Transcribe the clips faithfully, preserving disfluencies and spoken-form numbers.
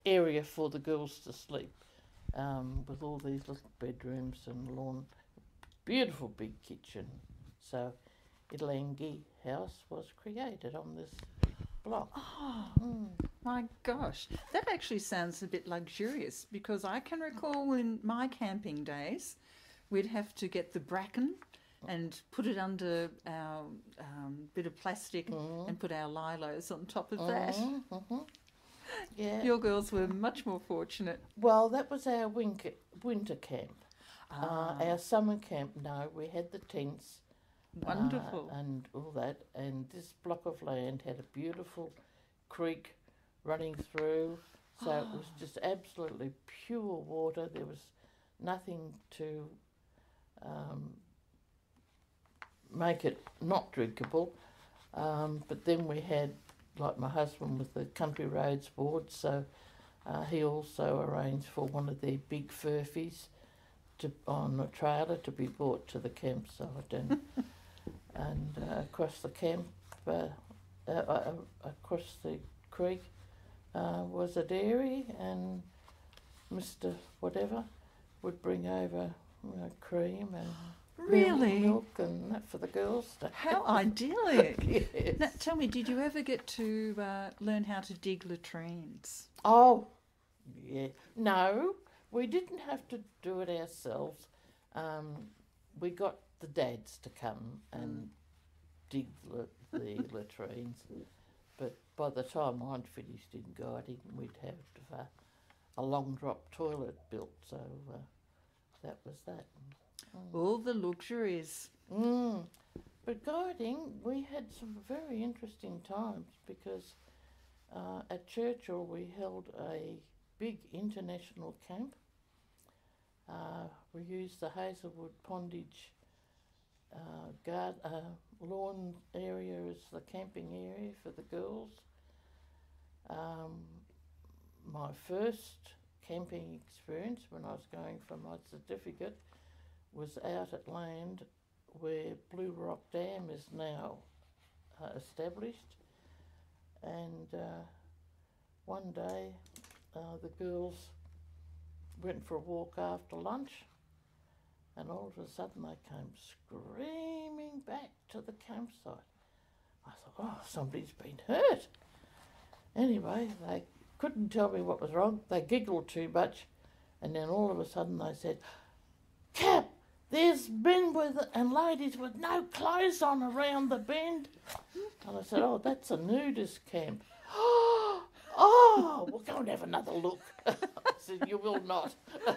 area for the girls to sleep, um, with all these little bedrooms and lawn. Beautiful big kitchen. So Ilangi House was created on this block. Oh, Mm. my gosh. That actually sounds a bit luxurious because I can recall in my camping days, we'd have to get the bracken and put it under our um, bit of plastic Mm. and put our lilos on top of that. Mm. Mm-hmm. Yeah. Your girls were much more fortunate. Well, that was our winter, winter camp. Ah, Uh, our summer camp, no, we had the tents. wonderful. Uh, and all that. And this block of land had a beautiful creek running through. So it was just absolutely pure water. There was nothing to um, make it not drinkable. Um, but then we had, like my husband with the Country Roads Board, so uh, he also arranged for one of their big furfies to, on a trailer to be brought to the campsite. And and uh, across the camp, uh, uh, uh, across the creek, uh, was a dairy, and Mister Whatever would bring over, you know, cream and Really? milk and that for the girls to How idyllic. Yes. Now, tell me, did you ever get to uh, learn how to dig latrines? Oh, yeah. No, we didn't have to do it ourselves. Um, we got the dads to come and dig the, the latrines. But by the time I'd finished in guiding, we'd have uh, a long drop toilet built. So uh, that was that. Mm. All the luxuries. Mm. But guiding, we had some very interesting times because uh, at Churchill we held a big international camp. Uh, we used the Hazelwood Pondage uh, guard, uh, lawn area as the camping area for the girls. Um, my first camping experience when I was going for my certificate was out at land where Blue Rock Dam is now uh, established. And uh, one day uh, the girls went for a walk after lunch, and all of a sudden they came screaming back to the campsite. I thought, oh, somebody's been hurt. Anyway, they couldn't tell me what was wrong. They giggled too much, and then all of a sudden they said, Cap, there's men with and ladies with no clothes on around the bend. And I said, oh, that's a nudist camp. Oh, we'll go and have another look. I said, you will not.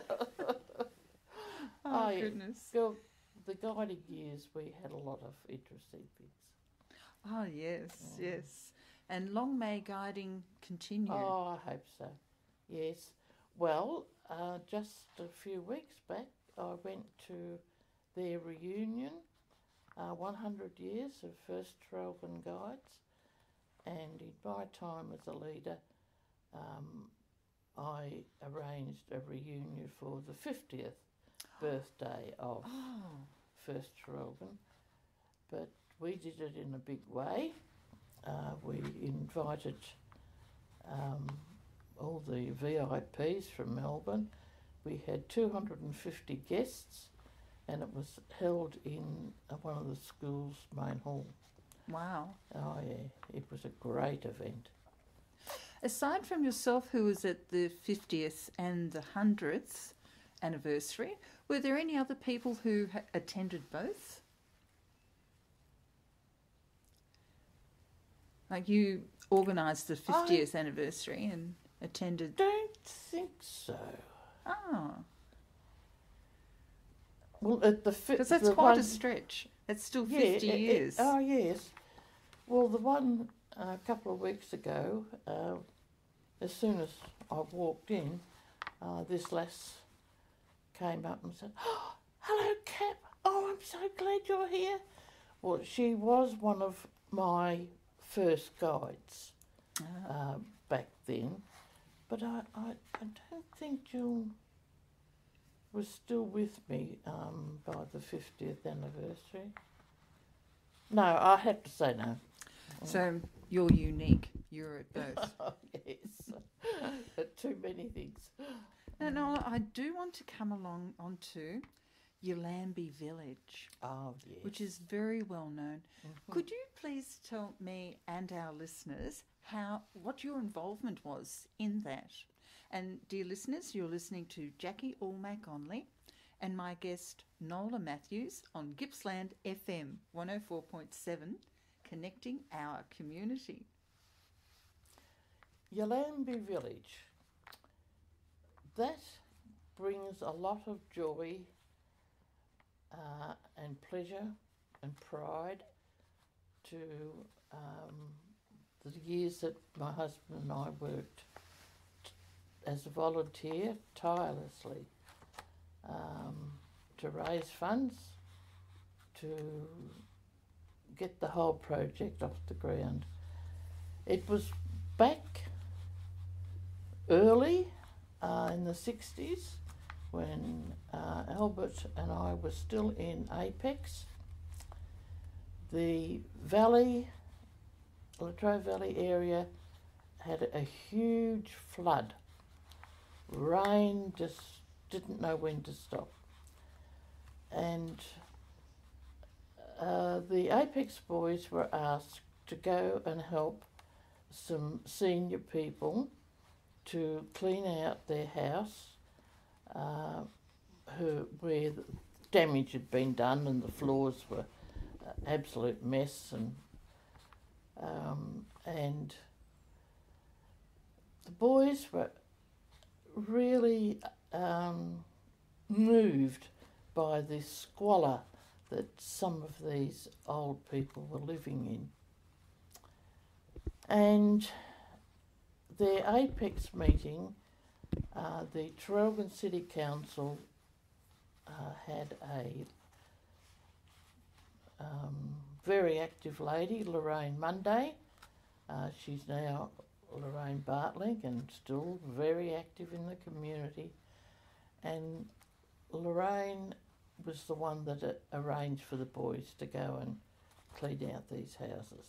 Oh, Oh, yeah. goodness. Well, the guiding years, we had a lot of interesting things. Oh, yes, Mm. yes. And long may guiding continue. Oh, I hope so. Yes. Well, uh, just a few weeks back, I went to their reunion, uh, one hundred years of First Traralgon Guides, and in my time as a leader, um, I arranged a reunion for the fiftieth birthday of Oh, First Traralgon, but we did it in a big way. Uh, we invited um, all the V I Ps from Melbourne. We had two hundred fifty guests, and it was held in uh, one of the school's main hall. wow. Oh yeah, it was a great event. Aside from yourself, who was at the fiftieth and the hundredth anniversary, were there any other people who ha- attended both? Like you organised the fiftieth anniversary and attended. Don't think so. Oh, Well, at the fifth, because that's quite a stretch. It's still fifty it- it- years. oh yes. Well, the one uh, a couple of weeks ago, uh, as soon as I walked in, uh, this lass came up and said, oh, hello, Cap. Oh, I'm so glad you're here. Well, she was one of my first guides Ah. uh, back then, but I, I, I don't think Jill was still with me um, by the fiftieth anniversary. No, I have to say no. So You're unique. You're at both. Oh, yes. Too many things. Now, Nola, I do want to come along onto Yallambee Village, Oh, yes. which is very well known. Mhm. Could you please tell me and our listeners how what your involvement was in that? And dear listeners, you're listening to Jackie Allmack Onley and my guest Nola Matthews on Gippsland F M one oh four point seven, connecting our community. Yallambee Village. That brings a lot of joy uh, and pleasure and pride to um, the years that my husband and I worked t- as a volunteer tirelessly um, to raise funds to get the whole project off the ground. It was back early uh, in the sixties when uh, Albert and I were still in Apex. The valley, Latrobe Valley area, had a huge flood. Rain just didn't know when to stop. And uh, the Apex boys were asked to go and help some senior people to clean out their house uh, who, where the damage had been done and the floors were uh, absolute mess, and um, and the boys were really um, moved by this squalor that some of these old people were living in. And their Apex meeting, uh, the Traralgon City Council uh, had a um, very active lady, Lorraine Monday. Uh, she's now Lorraine Bartling and still very active in the community. And Lorraine was the one that uh, arranged for the boys to go and clean out these houses.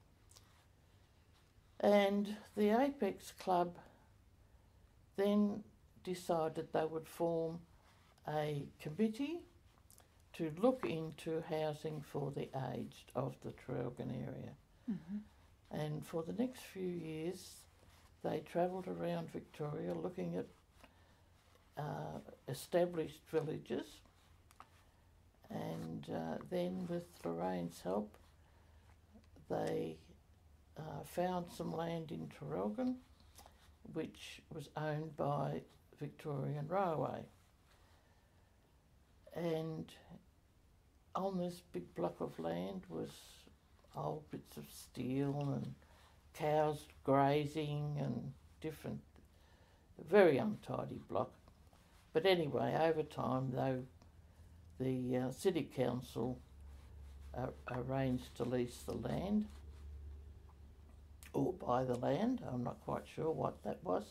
And the Apex Club then decided they would form a committee to look into housing for the aged of the Traralgon area. Mm-hmm. And for the next few years, they travelled around Victoria looking at uh, established villages. And uh, then with Lorraine's help, they uh, found some land in Traralgon, which was owned by Victorian Railway. And on this big block of land was old bits of steel and cows grazing and different, very untidy block. But anyway, over time, though, the uh, City Council uh, arranged to lease the land or buy the land. I'm not quite sure what that was.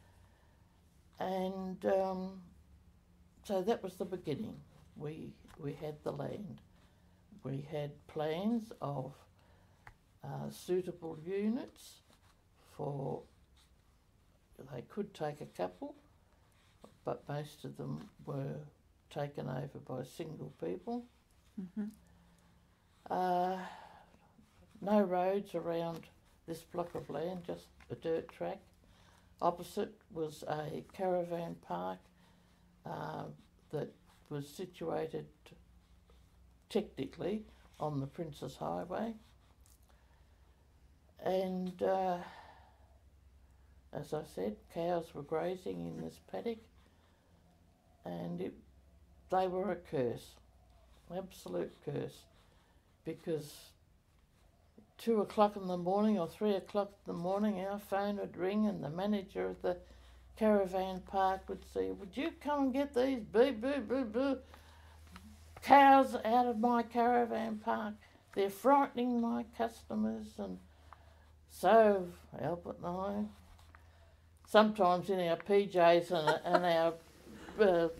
And um, so that was the beginning. We we had the land. We had plans of uh, suitable units for, they could take a couple, but most of them were taken over by single people. Mm-hmm. Uh, no roads around this block of land, just a dirt track. Opposite was a caravan park uh, that was situated technically on the Princess Highway. And uh, as I said, cows were grazing in this paddock, and it, they were a curse, absolute curse, because two o'clock in the morning or three o'clock in the morning our phone would ring and the manager of the caravan park would say, "Would you come and get these boo boo boo boo cows out of my caravan park? They're frightening my customers." And so Albert and I, sometimes in our P Js and, and our uh,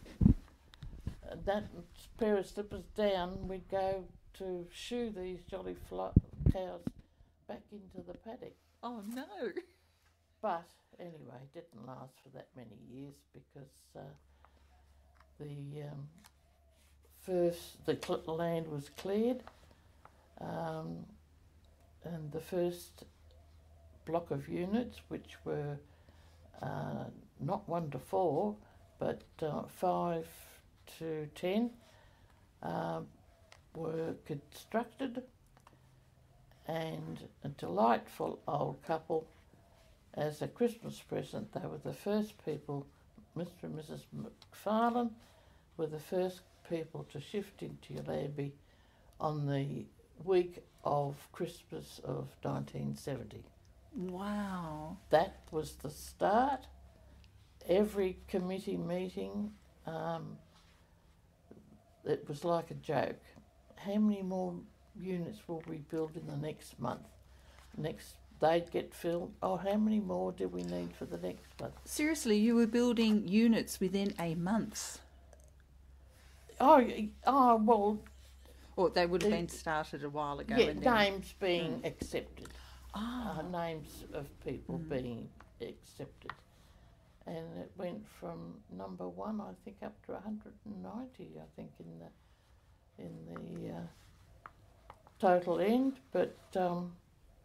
that pair of slippers down, we'd go to shoe these jolly flo- cows back into the paddock. Oh no. But anyway, it didn't last for that many years because uh, the um, first the cl- land was cleared, um, and the first block of units, which were uh, not one to four, but uh, five to ten, um, were constructed, and a delightful old couple, as a Christmas present, they were the first people, Mister and Missus McFarlane were the first people to shift into Yallambie on the week of Christmas of nineteen seventy. Wow. That was the start. Every committee meeting, um, it was like a joke. How many more units will we build in the next month? Next, they'd get filled. Oh, how many more do we need for the next month? Seriously, you were building units within a month. Oh, y- oh well, Or they would have The- been started a while ago. yeah, and then, names being accepted. Ah. Uh, names of people Mm. being accepted. And it went from number one, I think, up to one hundred ninety, I think, in the in the uh, total end. But um,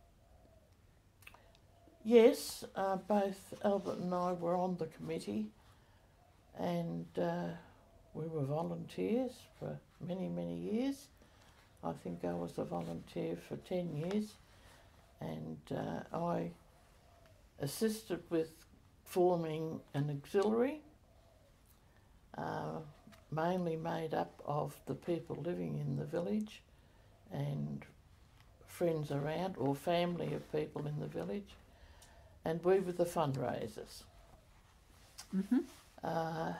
yes, uh, both Albert and I were on the committee, and uh, we were volunteers for many, many years. I think I was a volunteer for ten years, and uh, I assisted with forming an auxiliary, uh, mainly made up of the people living in the village and friends around, or family of people in the village, and we were the fundraisers. hmm Uh,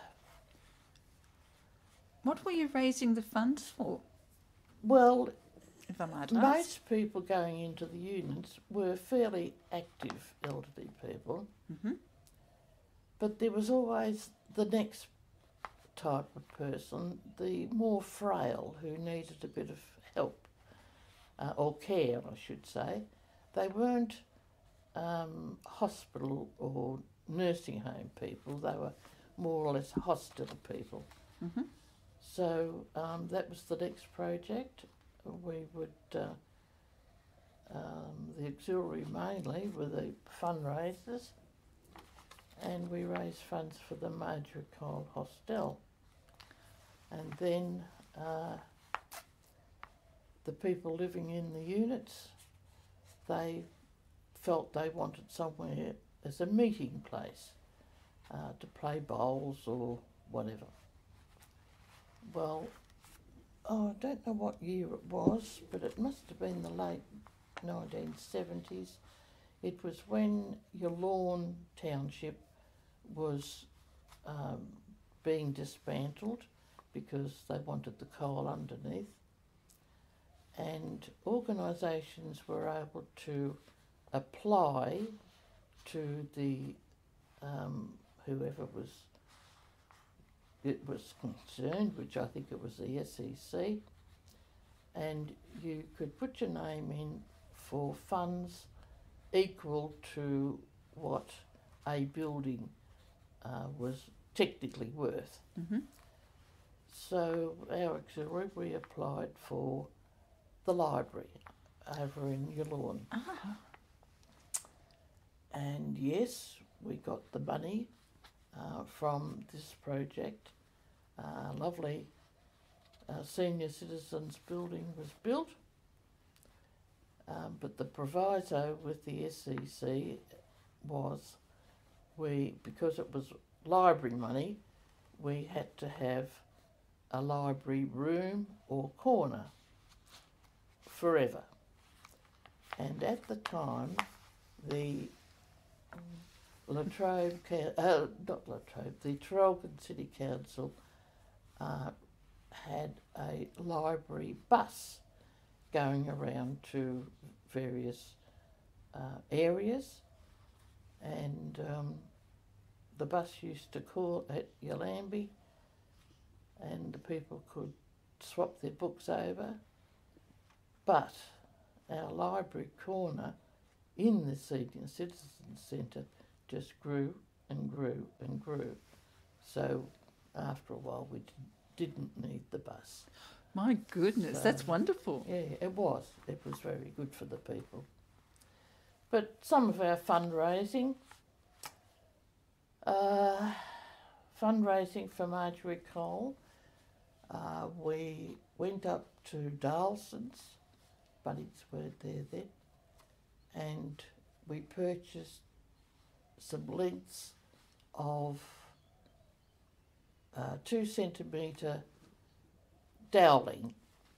What were you raising the funds for, well, if I might ask? most people going into the units were fairly active elderly people, hmm but there was always the next type of person, the more frail, who needed a bit of help, uh, or care, I should say. They weren't um, hospital or nursing home people, they were more or less hospital people. hmm So um, that was the next project. We would, uh, um, the auxiliary mainly were the fundraisers, and we raised funds for the Major Cole Hostel. And then uh, the people living in the units, they felt they wanted somewhere as a meeting place uh, to play bowls or whatever. Well, oh, I don't know what year it was, but it must have been the late nineteen seventies. It was when Yallourn Township was um, being dismantled because they wanted the coal underneath, and organisations were able to apply to the um, whoever was it was concerned, which I think it was the S E C, and you could put your name in for funds equal to what a building uh, was technically worth. hmm So our auxiliary, we applied for the library over in Yallourn. Ah. And yes, we got the money uh, from this project. A lovely uh, senior citizens building was built, um, but the proviso with the S E C was we, because it was library money, we had to have a library room or corner forever. And at the time, the Latrobe, uh, not Latrobe, the Traralgon City Council uh, had a library bus going around to various uh, areas, and um, the bus used to call at Yallambie, and the people could swap their books over. But our library corner in the Senior Citizens Centre just grew and grew and grew. So after a while we didn't need the bus. My goodness, So, that's wonderful. Yeah, it was. It was very good for the people. But some of our fundraising, uh, fundraising for Marjorie Cole, uh, we went up to Darlson's, Bunnings weren't there then, and we purchased some lengths of uh, two centimetre dowling.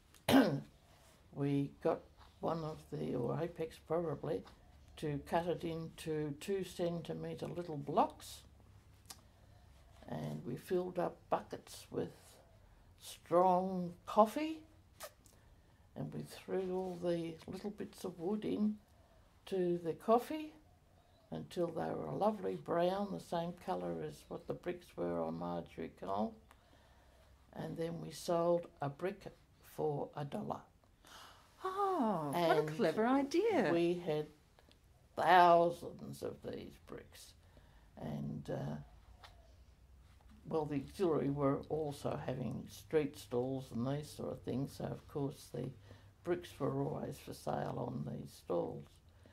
We got one of the, or Apex probably, to cut it into two centimetre little blocks, and we filled up buckets with strong coffee, and we threw all the little bits of wood in to the coffee until they were a lovely brown, the same colour as what the bricks were on Marjorie Cole. And then we sold a brick for a dollar. Oh, what a And clever idea. We had thousands of these bricks. And, uh, well, the auxiliary were also having street stalls and these sort of things, so of course the bricks were always for sale on these stalls.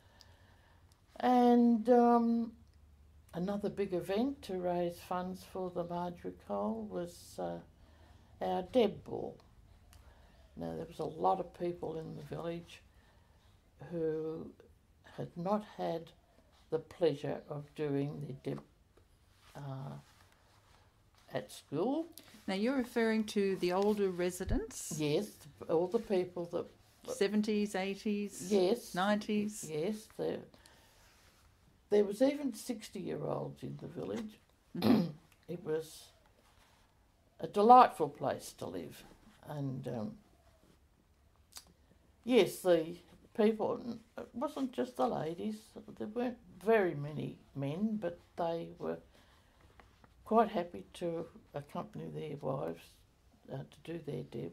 And um, another big event to raise funds for the Marjorie Cole was uh, our Deb Ball. Now, there was a lot of people in the village who had not had the pleasure of doing the Deb uh, at school. Now, you're referring to the older residents? Yes, all the people that... seventies, eighties, Yes. nineties? Yes, there, there was even sixty-year-olds in the village. Mm-hmm. It was a delightful place to live. And, um, yes, the people, it wasn't just the ladies, there weren't very many men, but they were quite happy to accompany their wives uh, to do their deb.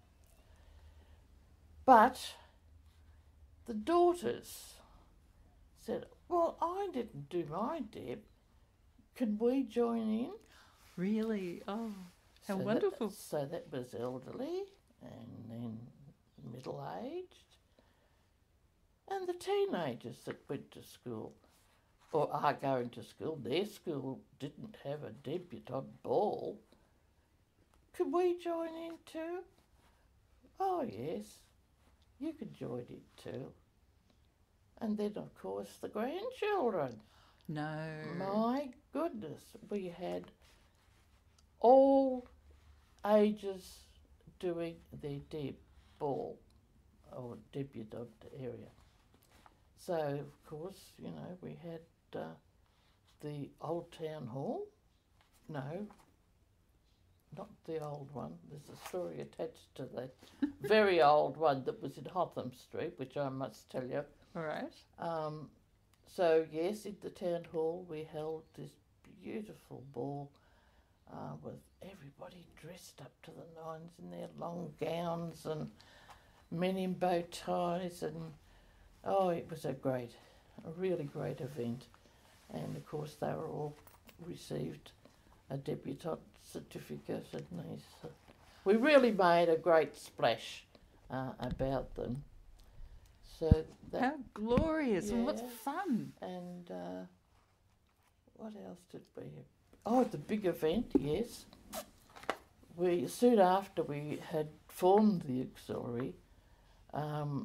But the daughters said, well, I didn't do my deb. Can we join in? Really? Oh, how So wonderful. That, so that was elderly and then middle-aged and the teenagers that went to school or are going to school. Their school didn't have a debutante ball. Could we join in too? Oh, yes. You could join in too. And then, of course, the grandchildren. No. My goodness, we had all ages doing their deb ball or debutante area. So, of course, you know, we had uh, the old town hall. No, not the old one. There's a story attached to that very old one that was in Hotham Street, which I must tell you. All right. Um, so, yes, in the town hall we held this beautiful ball uh, with everybody dressed up to the nines in their long gowns and men in bow ties, and oh, it was a great, a really great event. And of course they were all received a debutante certificate, and these, uh, we really made a great splash uh, about them. So that, How glorious and what Yeah. fun. and uh, what else did we have? Oh, the big event, yes. We soon after we had formed the auxiliary, um,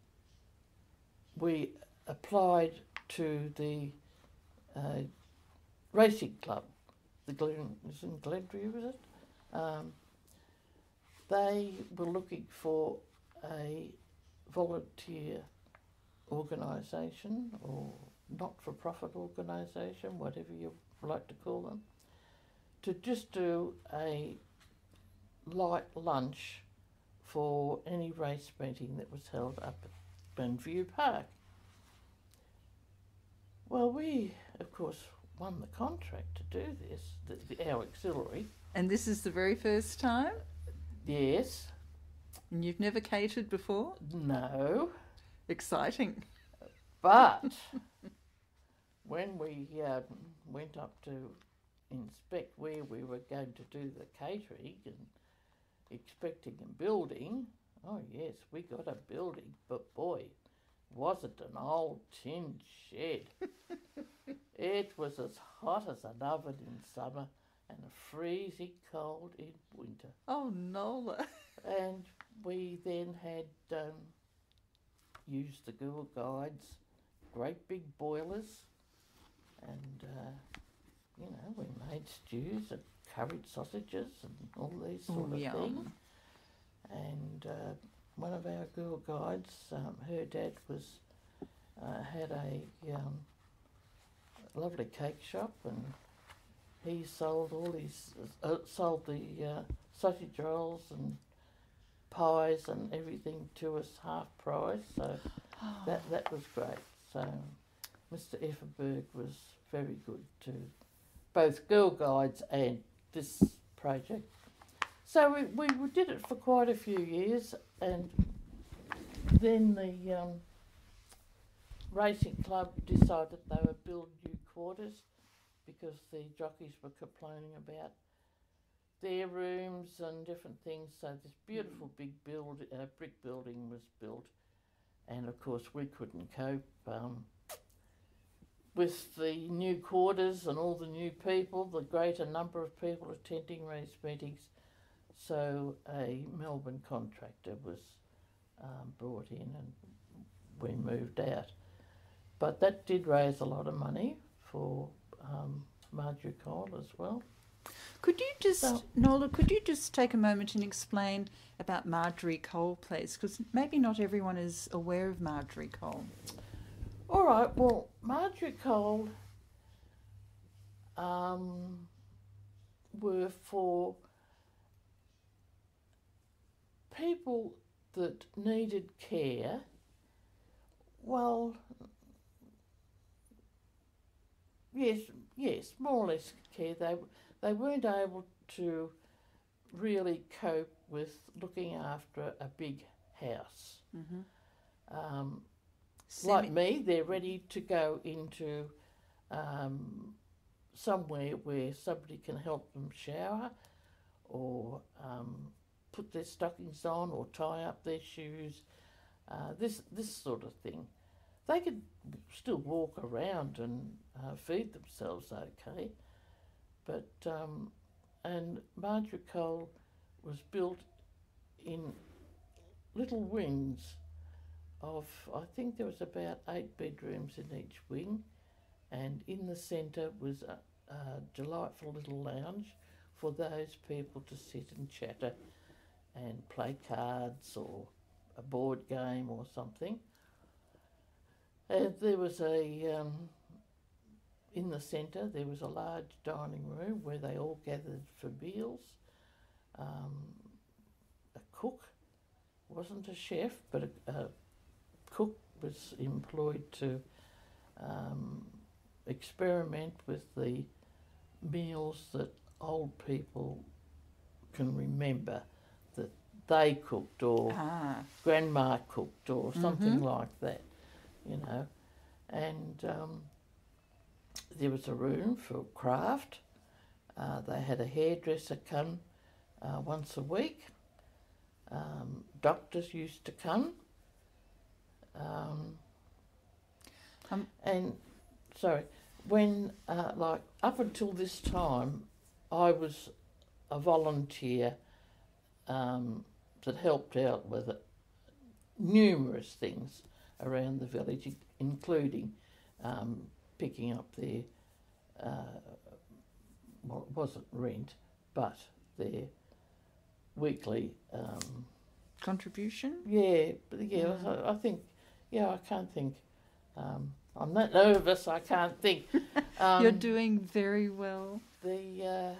we applied to the uh, racing club. The Glen, it was in Glenview, was it? Um, they were looking for a volunteer organisation or not-for-profit organisation, whatever you like to call them, to just do a light lunch for any race meeting that was held up at Glenview Park. Well, we, of course, won the contract to do this, the, the, our auxiliary. And this is the very first time? Yes. And you've never catered before? No. Exciting. But when we uh, went up to inspect where we were going to do the catering and expecting a building, oh yes, we got a building, but boy, was it an old tin shed. It was as hot as an oven in summer and freezing cold in winter. Oh, Nola. And we then had um, used the Girl Guides, great big boilers, and uh, you know, we made stews and curried sausages and all these sort Oh, of yum. things. And uh, one of our Girl Guides, um, her dad was uh, had a um, lovely cake shop, and he sold all his uh, sold the uh, sausage rolls and pies and everything to us half price. So that that was great. So Mister Effenberg was very good to both Girl Guides and this project. So we, we did it for quite a few years, and then the um, racing club decided they would build new quarters because the jockeys were complaining about their rooms and different things. So this beautiful big build, uh, brick building was built, and of course we couldn't cope um, with the new quarters and all the new people, the greater number of people attending race meetings. So a Melbourne contractor was um, brought in and we moved out. But that did raise a lot of money for um, Marjorie Cole as well. Could you just, So- Nola, could you just take a moment and explain about Marjorie Cole, please? Because maybe not everyone is aware of Marjorie Cole. All right, well, Marjorie Cole um, were for people that needed care. Well, yes, yes, more or less care. They they weren't able to really cope with looking after a big house. Mm-hmm. Um, Semi- like me, they're ready to go into um, somewhere where somebody can help them shower or um, put their stockings on or tie up their shoes, uh, this this sort of thing. They could still walk around and uh, feed themselves okay, but um, and Marjorie Cole was built in little wings of, I think there was about eight bedrooms in each wing, and in the centre was a, a delightful little lounge for those people to sit and chatter and play cards or a board game or something. And there was a, um, in the centre there was a large dining room where they all gathered for meals. Um, a cook, wasn't a chef, but a, a cook was employed to um, experiment with the meals that old people can remember that they cooked or Ah, grandma cooked or something Mhm. like that, you know. And um, there was a room for craft. Uh, they had a hairdresser come uh, once a week. Um, doctors used to come. Um, Um, and, sorry, when, uh, like, up until this time, I was a volunteer um, that helped out with it, numerous things around the village, in- including um, picking up their, uh, well, it wasn't rent, but their weekly, um, contribution? yeah, but yeah, Mm. I, I think, yeah, I can't think. Um, I'm that nervous, I can't think. Um, You're doing very well. the uh,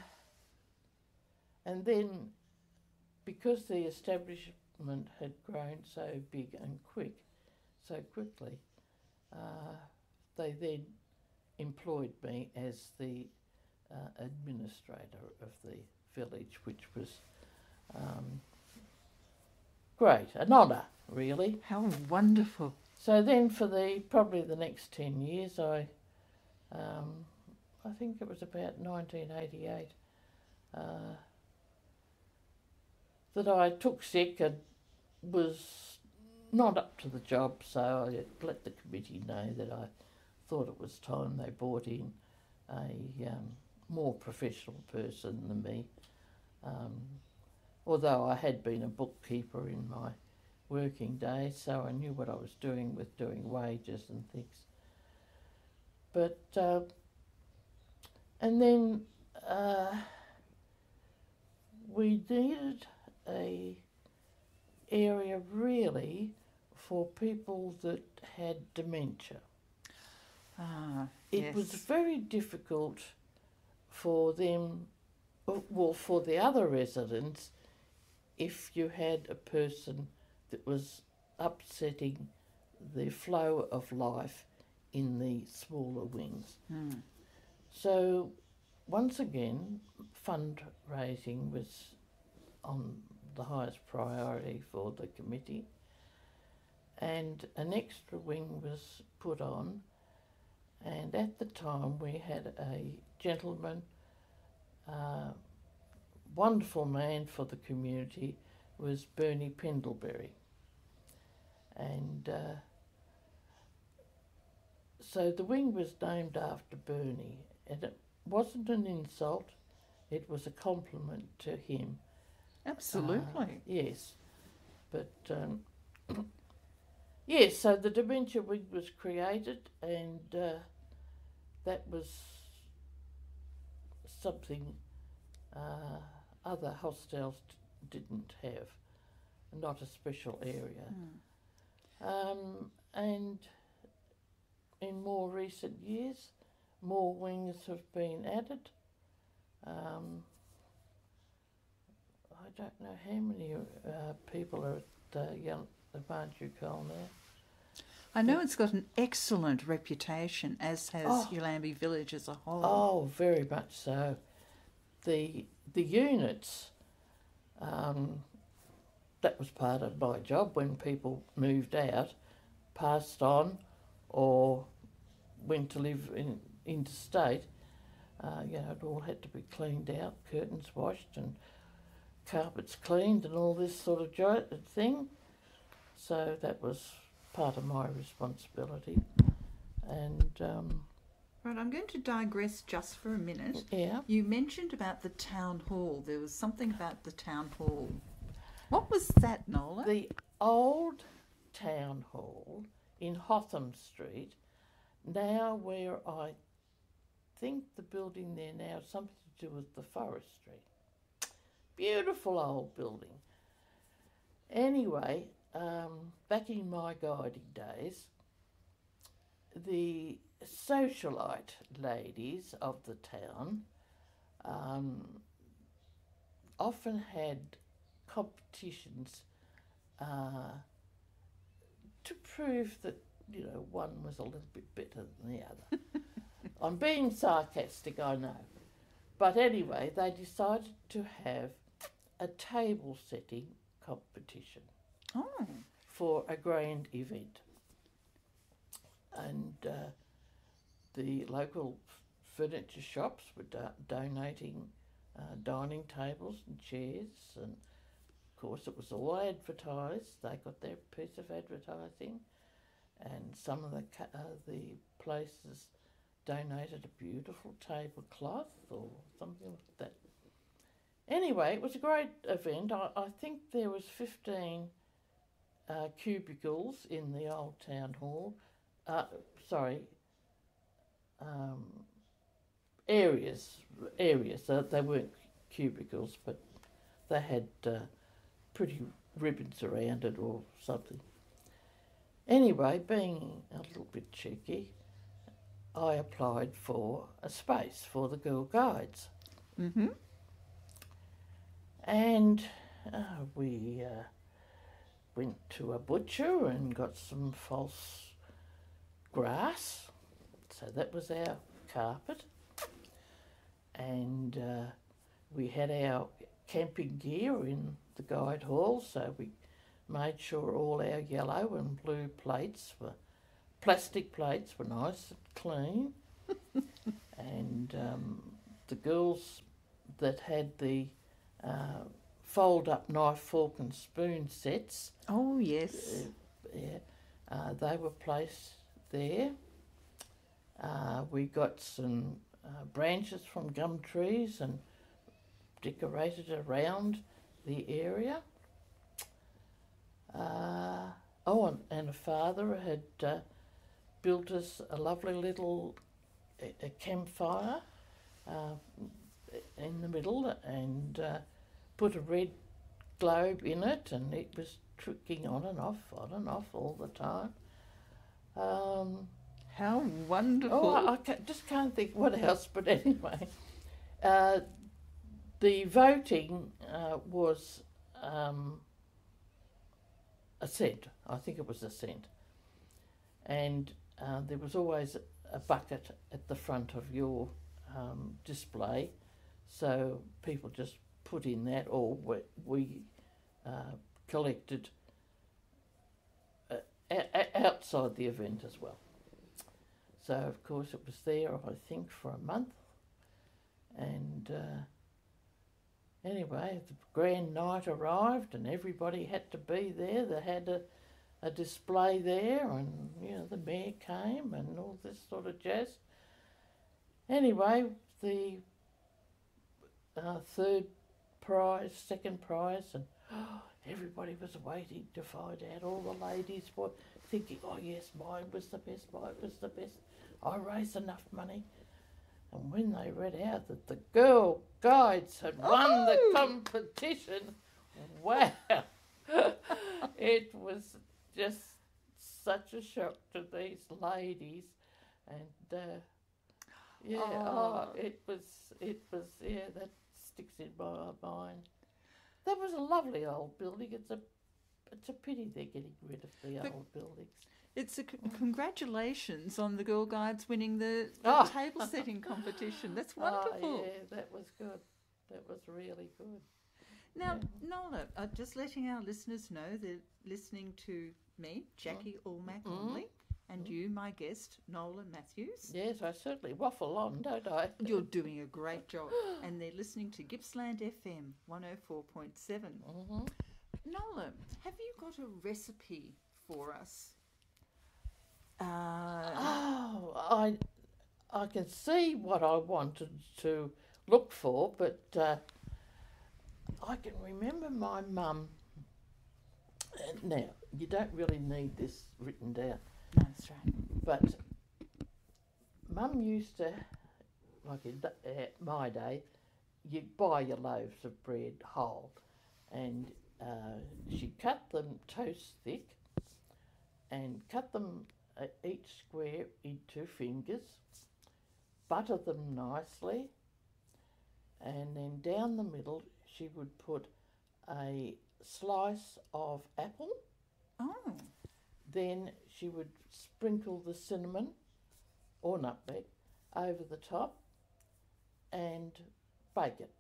and then because the establishment had grown so big and quick, so quickly, uh, they then employed me as the uh, administrator of the village, which was um, great, an honour, really. How wonderful. So then for the probably the next ten years, I, um, I think it was about nineteen eighty-eight, uh, that I took sick and was not up to the job, so I let the committee know that I thought it was time they brought in a um, more professional person than me. Um, although I had been a bookkeeper in my working days, so I knew what I was doing with doing wages and things. But, uh, and then uh, we needed a area really for people that had dementia. Ah, It yes. was very difficult for them, well, for the other residents, if you had a person that was upsetting the flow of life in the smaller wings. Mm. So once again, fundraising was on the highest priority for the committee, and an extra wing was put on, and at the time we had a gentleman, uh, wonderful man for the community, was Bernie Pendlebury. And uh, so the wing was named after Bernie, and it wasn't an insult, it was a compliment to him. Absolutely. Uh, yes, but um, yes, so the dementia wing was created, and uh, that was something uh, other hostels d- didn't have, not a special area. Mm. Um, and in more recent years, more wings have been added. Um, I don't know how many uh, people are at uh, Young, the Barndew Cole now. I know it's got an excellent reputation, as has Oh. Yallambee Village as a whole. Oh, very much so. The the units, um, that was part of my job when people moved out, passed on, or went to live in interstate. Uh, you know, it all had to be cleaned out, curtains washed, and carpets cleaned, and all this sort of jo- thing. So that was part of my responsibility, and um, Right, I'm going to digress just for a minute. yeah. You mentioned about the town hall. There was something about the town hall. What was that, Nola? The old town hall in Hotham Street, now where I think the building there now has something to do with the forestry. Beautiful old building. Anyway, um, back in my guiding days, the socialite ladies of the town um, often had competitions uh, to prove that, you know, one was a little bit better than the other. I'm being sarcastic, I know. But anyway, they decided to have a table setting competition Oh, for a grand event. And uh, the local furniture shops were do- donating uh, dining tables and chairs, and of course it was all advertised. They got their piece of advertising, and some of the ca- uh, the places donated a beautiful tablecloth or something like that. Anyway, it was a great event. I, I think there was fifteen uh, cubicles in the old town hall. Uh, sorry, um, areas, areas. Uh, they weren't cubicles, but they had uh, pretty ribbons around it or something. Anyway, being a little bit cheeky, I applied for a space for the Girl Guides. mm-hmm. And uh, we uh, went to a butcher and got some false grass. So that was our carpet. And uh, we had our camping gear in the guide hall, so we made sure all our yellow and blue plates were, plastic plates were nice and clean. And um, the girls that had the uh, fold-up knife, fork and spoon sets, Oh, yes. uh, yeah, uh, they were placed there. Uh, we got some uh, branches from gum trees and decorated around the area. Uh, oh, and, and a father had uh, built us a lovely little a, a campfire uh, in the middle and uh, put a red globe in it, and it was tricking on and off, on and off all the time. Um, How wonderful. oh, I, I ca- just can't think what else, but anyway. Uh, the voting uh, was um, a cent. I think it was a cent. And uh, there was always a bucket at the front of your um, display, so people just put in that, or we, we uh, collected uh, a- a- outside the event as well. So of course it was there, I think, for a month, and uh, anyway, the grand night arrived and everybody had to be there. They had a a display there, and you know the mayor came and all this sort of jazz. Anyway, the uh, third prize, second prize, and oh, everybody was waiting to find out. All the ladies were thinking, "Oh yes, mine was the best. Mine was the best. I raised enough money." And when they read out that the Girl Guides had won Oh! the competition, wow, it was just such a shock to these ladies, and uh, yeah, oh. Oh. it was, it was, yeah, that sticks in my mind. That was a lovely old building. It's a, it's a pity they're getting rid of the But- old buildings. It's a c- congratulations on the Girl Guides winning the, the Oh. table setting competition. That's Oh, wonderful. yeah, that was good. That was really good. Now, Yeah. Nola, uh, just letting our listeners know they're listening to me, Jackie Allmack Mm. Onley, and you, my guest, Nola Matthews. Yes, I certainly waffle on, don't I? You're doing a great job. And they're listening to Gippsland F M one oh four point seven. Mm-hmm. Nola, have you got a recipe for us? Uh, Oh, I, I can see what I wanted to look for, but uh, I can remember my mum. uh, Now, you don't really need this written down, no, that's right. but Mum used to, like in th- uh, my day, you'd buy your loaves of bread whole, and uh, she'd cut them toast thick and cut them uh, each square into fingers, butter them nicely, and then down the middle she would put a slice of apple. Oh, Then she would sprinkle the cinnamon or nutmeg over the top and bake it.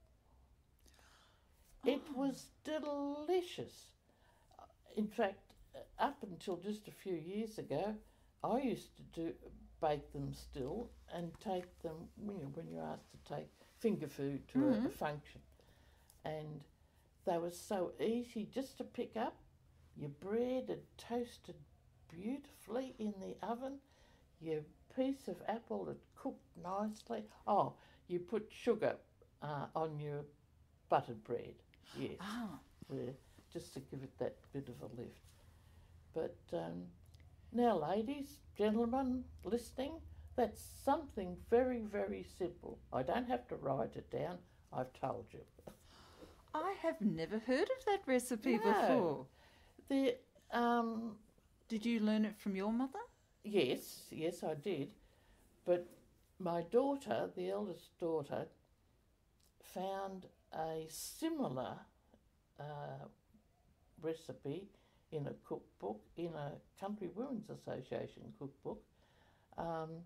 It Oh. was delicious. In fact, up until just a few years ago, I used to do bake them still and take them, you know, when you're asked to take finger food to a, a Mhm. function. And they were so easy just to pick up. Your bread had toasted beautifully in the oven. Your piece of apple had cooked nicely. Oh, you put sugar uh, on your buttered bread. Yes, ah. yeah, just to give it that bit of a lift. But um, now, ladies, gentlemen listening, that's something very, very simple. I don't have to write it down. I've told you. I have never heard of that recipe No. before. The um, Did you learn it from your mother? yes, yes, I did. But my daughter, the eldest daughter, found a similar uh, recipe in a cookbook, in a Country Women's Association cookbook. Um,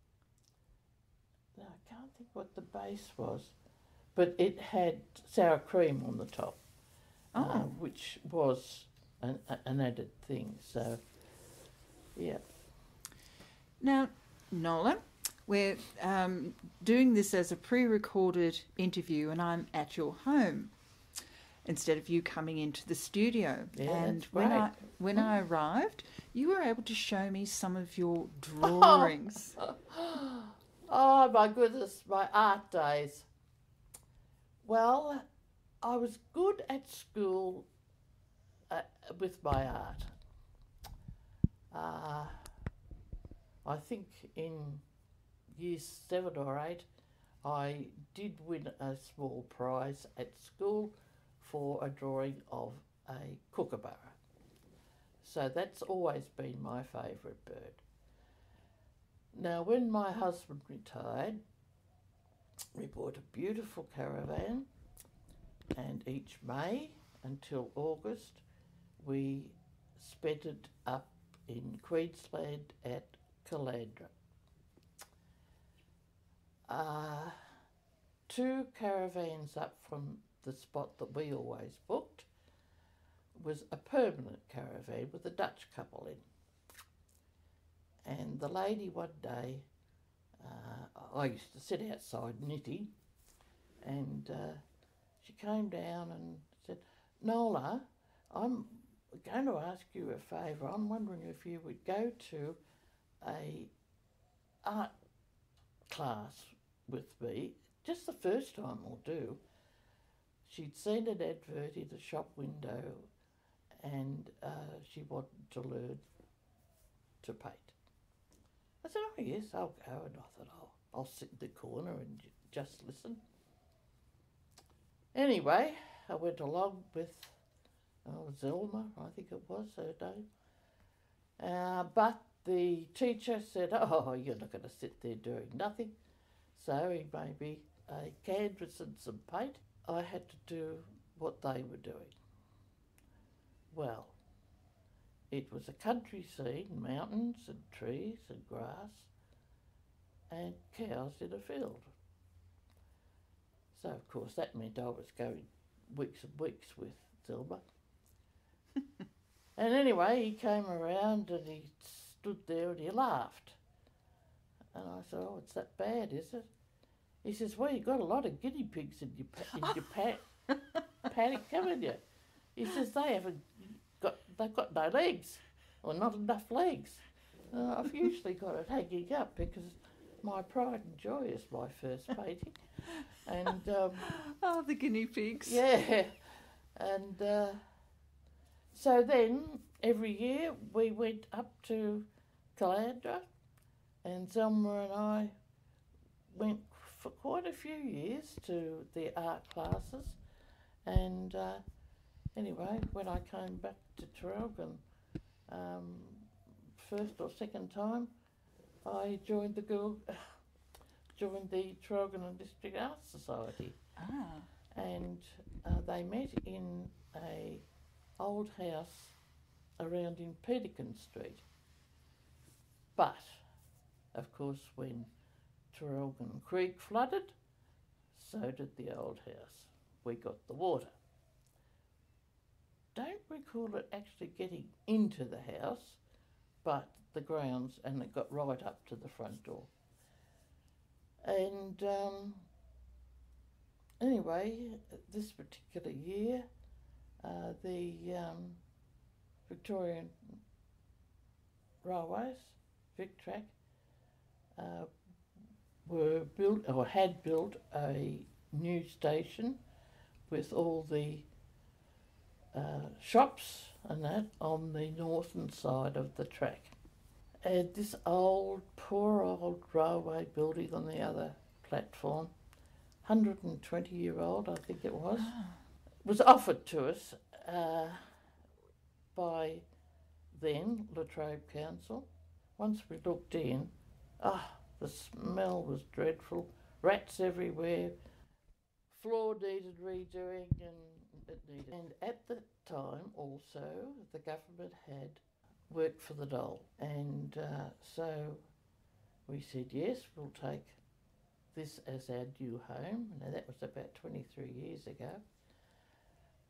now, I can't think what the base was, but it had sour cream on the top, uh, Oh. which was an, an added thing. So, yeah. Now, Nola, we're um, doing this as a pre-recorded interview, and I'm at your home instead of you coming into the studio. Yeah, and that's when great. I when mm. I arrived, you were able to show me some of your drawings. Oh my goodness, my art days. Well, I was good at school uh, with my art. Uh, I think in year seven or eight, I did win a small prize at school for a drawing of a kookaburra. So that's always been my favourite bird. Now, when my husband retired, we bought a beautiful caravan, and each May until August, we spent it up in Queensland at Caloundra. Uh, two caravans up from the spot that we always booked was a permanent caravan with a Dutch couple in. And the lady one day, uh, I used to sit outside knitting, and uh, she came down and said, Nola, I'm going to ask you a favour. I'm wondering if you would go to a art class with me. Just the first time will do. She'd seen an advert in the shop window, and uh, she wanted to learn to paint. I said, oh yes, I'll go. And I thought, oh, I'll sit in the corner and j- just listen. Anyway, I went along with oh, Zelma, I think it was her name. Uh, but the teacher said, oh, you're not going to sit there doing nothing. So he made me a canvas and some paint. I had to do what they were doing. Well, it was a country scene, mountains and trees and grass and cows in a field. So, of course, that meant I was going weeks and weeks with Zelma. And anyway, he came around and he stood there and he laughed. And I said, oh, it's that bad, is it? He says, well, you've got a lot of guinea pigs in your, pa- in your pa- paddock, haven't you? He says, they haven't got, they've got no legs, or not enough legs. Uh, I've usually got it hanging up because my pride and joy is my first painting. And um, oh, the guinea pigs. Yeah. And uh, so then every year we went up to Caloundra, and Zelma and I went for quite a few years to the art classes. And uh, anyway, when I came back to Traralgon, um, first or second time, I joined the girl, joined the Traralgon District Arts Society. Ah. And uh, they met in a old house around in Peterkin Street. But, of course, when Traralgon Creek flooded, so did the old house. We got the water. Don't recall it actually getting into the house, but the grounds, and it got right up to the front door. And um, anyway, this particular year, uh, the um, Victorian Railways, VicTrack, uh, were built or had built a new station with all the uh, shops and that on the northern side of the track. And this old, poor old railway building on the other platform, one hundred twenty year old I think it was, Ah. was offered to us uh, by then Latrobe Council. Once we looked in, ah, the smell was dreadful, rats everywhere, floor needed redoing, and it needed. And at the time also the government had worked for the dole, and uh, so we said yes, we'll take this as our new home. Now that was about twenty-three years ago,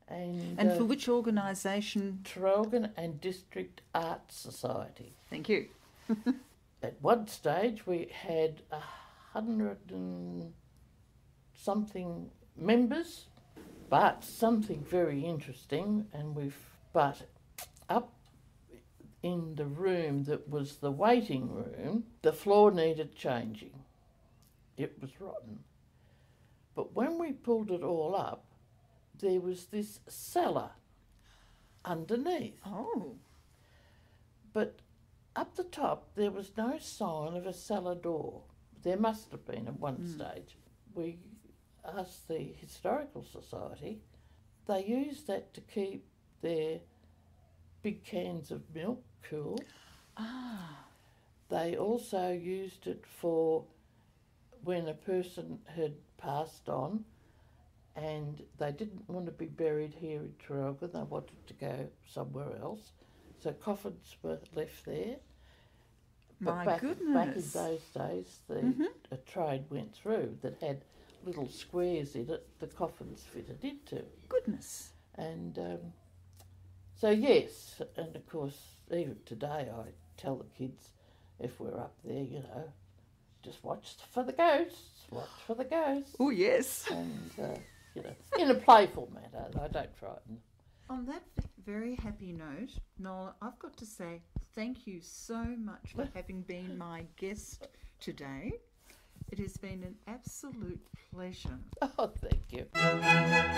And, And uh, for which organisation? Traralgon and District Arts Society. Thank you. At one stage, we had a hundred and something members, but something very interesting, and we've but up in the room that was the waiting room, the floor needed changing. It was rotten. But when we pulled it all up, there was this cellar underneath. Oh. But up the top, there was no sign of a cellar door. There must have been at one Mm. stage. We asked the Historical Society. They used that to keep their big cans of milk cool. Ah. They also used it for when a person had passed on and they didn't want to be buried here in Traralgon, they wanted to go somewhere else. So coffins were left there. But My back, goodness. back in those days, the Mhm. a trade went through that had little squares in it the coffins fitted into. Goodness. And um, so, yes, and of course, even today I tell the kids if we're up there, you know, just watch for the ghosts, watch for the ghosts. Oh, yes. And, uh, you know, in a playful manner, I don't frighten. On that very happy note, Nola, I've got to say thank you so much for having been my guest today. It has been an absolute pleasure. Oh, thank you.